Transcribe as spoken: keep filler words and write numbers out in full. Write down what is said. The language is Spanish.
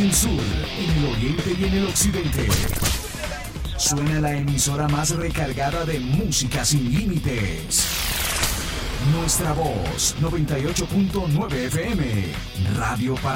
en el sur, en el oriente y en el occidente. Suena la emisora más recargada de música sin límites. Nuestra voz, noventa y ocho punto nueve F M. Radio para